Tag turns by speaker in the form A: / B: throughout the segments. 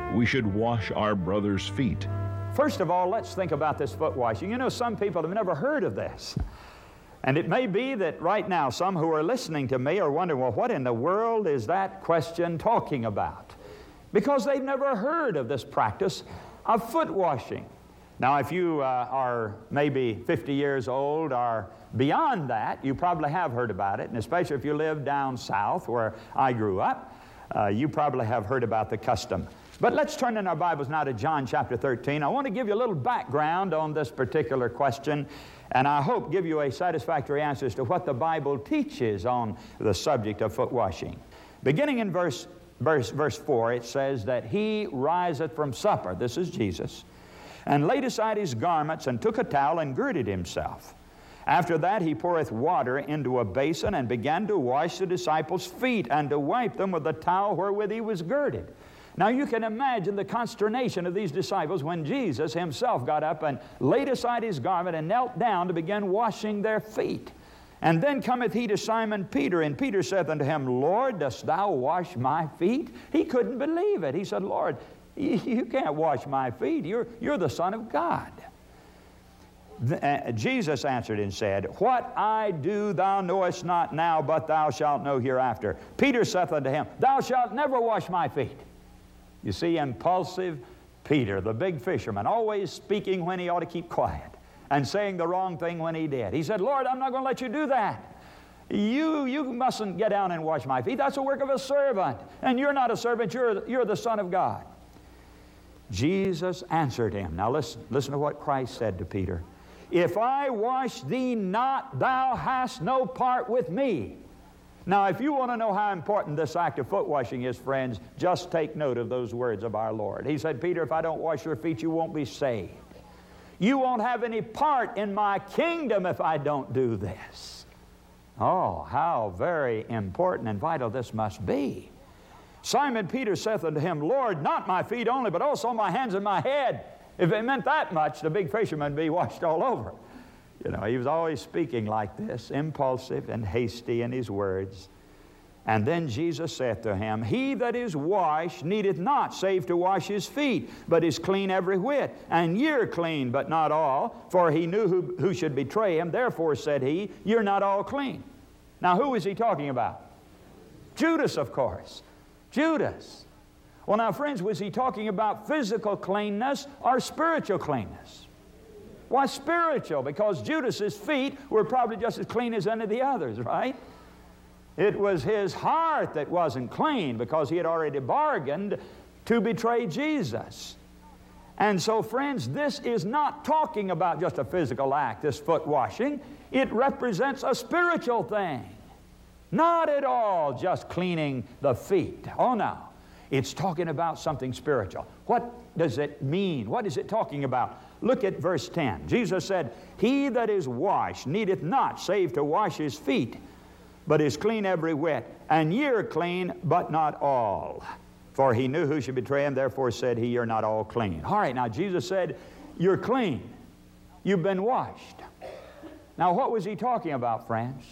A: we should wash our brothers' feet.
B: First of all, let's think about this foot washing. You know, some people have never heard of this. And it may be that right now some who are listening to me are wondering, well, what in the world is that question talking about? Because they've never heard of this practice of foot washing. Now, if you are maybe 50 years old or beyond that, you probably have heard about it, and especially if you live down south where I grew up, you probably have heard about the custom. But let's turn in our Bibles now to John chapter 13. I want to give you a little background on this particular question, and I hope give you a satisfactory answer as to what the Bible teaches on the subject of foot washing. Beginning in verse 4, it says that he riseth from supper, this is Jesus, and laid aside his garments, and took a towel, and girded himself. After that he poureth water into a basin, and began to wash the disciples' feet, and to wipe them with the towel wherewith he was girded. Now you can imagine the consternation of these disciples when Jesus himself got up and laid aside his garment and knelt down to begin washing their feet. And then cometh he to Simon Peter, and Peter saith unto him, Lord, dost thou wash my feet? He couldn't believe it. He said, Lord, you can't wash my feet. You're the Son of God. Jesus answered and said, What I do thou knowest not now, but thou shalt know hereafter. Peter saith unto him, Thou shalt never wash my feet. You see, impulsive Peter, the big fisherman, always speaking when he ought to keep quiet, and saying the wrong thing when he did. He said, Lord, I'm not going to let you do that. You mustn't get down and wash my feet. That's the work of a servant. And you're not a servant, you're the Son of God. Jesus answered him. Now listen to what Christ said to Peter. If I wash thee not, thou hast no part with me. Now, if you want to know how important this act of foot washing is, friends, just take note of those words of our Lord. He said, Peter, if I don't wash your feet, you won't be saved. You won't have any part in my kingdom if I don't do this. Oh, how very important and vital this must be. Simon Peter saith unto him, Lord, not my feet only, but also my hands and my head. If it meant that much, the big fisherman would be washed all over. You know, he was always speaking like this, impulsive and hasty in his words. And then Jesus saith to him, He that is washed needeth not save to wash his feet, but is clean every whit. And ye are clean, but not all. For he knew who should betray him. Therefore said he, You're not all clean. Now who is he talking about? Judas, of course. Judas. Well, now, friends, was he talking about physical cleanness or spiritual cleanness? Why spiritual? Because Judas's feet were probably just as clean as any of the others, right? It was his heart that wasn't clean because he had already bargained to betray Jesus. And so, friends, this is not talking about just a physical act, this foot washing. It represents a spiritual thing. Not at all just cleaning the feet. Oh, no. It's talking about something spiritual. What does it mean? What is it talking about? Look at verse 10. Jesus said, He that is washed needeth not save to wash his feet, but is clean every whit. And ye are clean, but not all. For he knew who should betray him, therefore said he, You're not all clean. All right, now Jesus said, You're clean. You've been washed. Now what was he talking about, friends?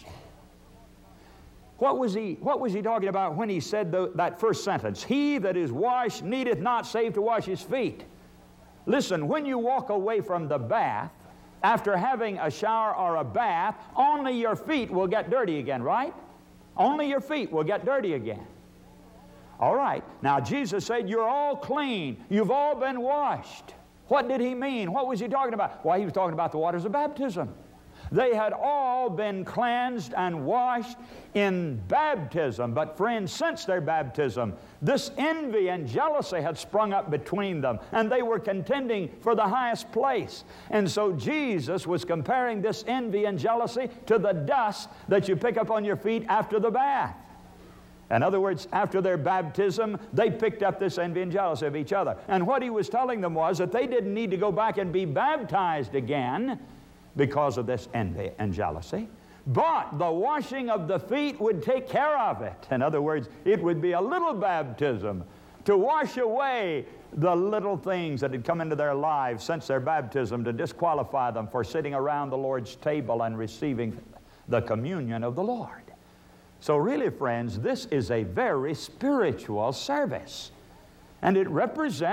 B: What was he talking about when he said that first sentence? He that is washed needeth not save to wash his feet. Listen, when you walk away from the bath, after having a shower or a bath, only your feet will get dirty again, right? Only your feet will get dirty again. All right. Now, Jesus said, You're all clean. You've all been washed. What did he mean? What was he talking about? Why, he was talking about the waters of baptism. They had all been cleansed and washed in baptism. But friends, since their baptism, this envy and jealousy had sprung up between them, and they were contending for the highest place. And so Jesus was comparing this envy and jealousy to the dust that you pick up on your feet after the bath. In other words, after their baptism, they picked up this envy and jealousy of each other. And what he was telling them was that they didn't need to go back and be baptized again because of this envy and jealousy. But the washing of the feet would take care of it. In other words, it would be a little baptism to wash away the little things that had come into their lives since their baptism to disqualify them for sitting around the Lord's table and receiving the communion of the Lord. So really, friends, this is a very spiritual service. And it represents